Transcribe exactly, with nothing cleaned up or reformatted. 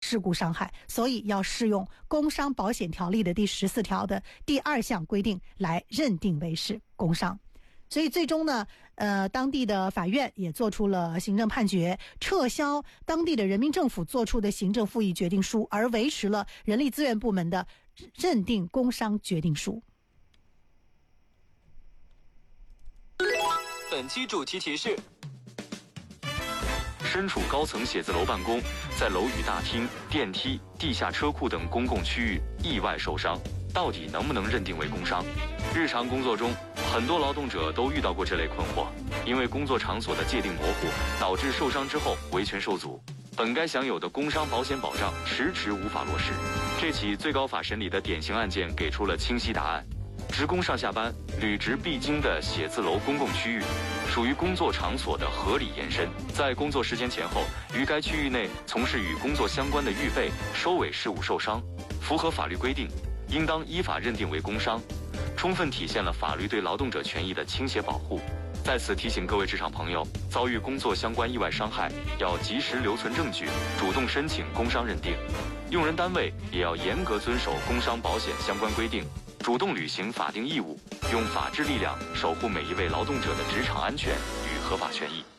事故伤害，所以要适用工伤保险条例的第十四条的第二项规定来认定为是工伤。所以最终呢，呃，当地的法院也做出了行政判决，撤销当地的人民政府做出的行政复议决定书，而维持了人力资源部门的认定工伤决定书。 本期主题提示： 身处高层写字楼办公，在楼宇大厅、电梯、地下车库等公共区域意外受伤，到底能不能认定为工伤？日常工作中，很多劳动者都遇到过这类困惑，因为工作场所的界定模糊，导致受伤之后维权受阻，本该享有的工伤保险保障迟迟无法落实。这起最高法审理的典型案件给出了清晰答案：职工上下班履职必经的写字楼公共区域，属于工作场所的合理延伸，在工作时间前后于该区域内从事与工作相关的预备、收尾事务受伤，符合法律规定，应当依法认定为工伤，充分体现了法律对劳动者权益的倾斜保护。在此提醒各位职场朋友，遭遇工作相关意外伤害，要及时留存证据，主动申请工伤认定。用人单位也要严格遵守工伤保险相关规定，主动履行法定义务，用法治力量守护每一位劳动者的职场安全与合法权益。